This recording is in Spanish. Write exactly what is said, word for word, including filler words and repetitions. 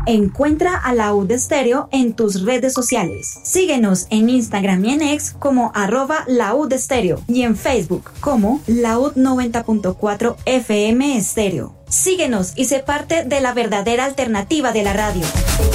Encuentra a Laúd Estéreo en tus redes sociales. Síguenos en Instagram y en X como arroba Laúd Estéreo y en Facebook como Laúd noventa punto cuatro F M Estéreo. Síguenos y sé parte de la verdadera alternativa de la radio.